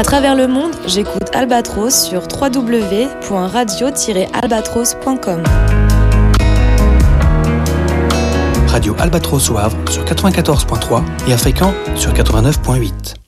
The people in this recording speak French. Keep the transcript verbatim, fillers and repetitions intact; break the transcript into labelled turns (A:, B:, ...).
A: travers le monde, j'écoute Albatros sur w w w point radio tiret albatros point com.
B: Radio Albatros au Havre sur quatre-vingt-quatorze point trois et à Fécamp sur quatre-vingt-neuf point huit.